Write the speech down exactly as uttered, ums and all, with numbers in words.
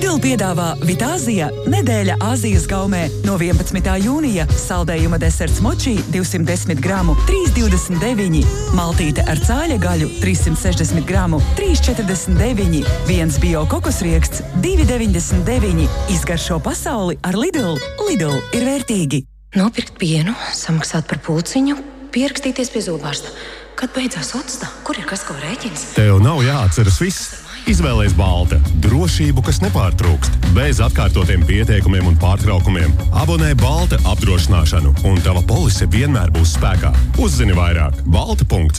Lidl piedāvā Vitāzija nedēļa Āzijas gaumē no vienpadsmitā jūnija saldējuma deserts moči divsimt desmit gramu trīs divdesmit deviņi, maltīte ar cāļa gaļu trīssimt sešdesmit gramu trīs četrdesmit deviņi, viens bio kokosrieksts divi deviņdesmit deviņi. Izgaršo pasauli ar Lidl. Lidl ir vērtīgi. Nopirkt pienu, samaksāt par pulciņu, pierakstīties pie zobārsta. Kad beidzās otsta? Kur ir kas, ko rēķins? Tev nav jāatceras viss. Izvēlēs Balta. Drošību, kas nepārtrūkst. Bez atkārtotiem pieteikumiem un pārtraukumiem. Abonē Balta apdrošināšanu, un tava polise vienmēr būs spēkā. Uzzini vairāk balta punkts